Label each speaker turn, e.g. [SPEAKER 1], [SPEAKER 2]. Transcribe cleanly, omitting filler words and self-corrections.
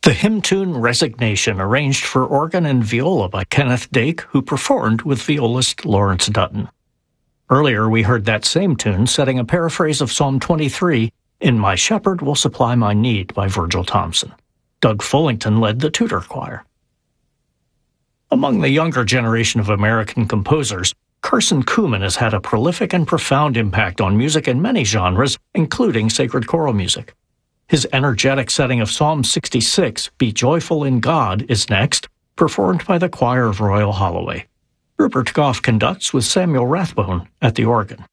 [SPEAKER 1] The hymn tune Resignation, arranged for organ and viola by Kenneth Dake, who performed with violist Lawrence Dutton. Earlier, we heard that same tune setting a paraphrase of Psalm 23, In My Shepherd Will Supply My Need by Virgil Thompson. Doug Fullington led the Tudor Choir. Among the younger generation of American composers, Carson Kuhlman has had a prolific and profound impact on music in many genres, including sacred choral music. His energetic setting of Psalm 66, Be Joyful in God, is next, performed by the Choir of Royal Holloway. Rupert Goff conducts with Samuel Rathbone at the organ.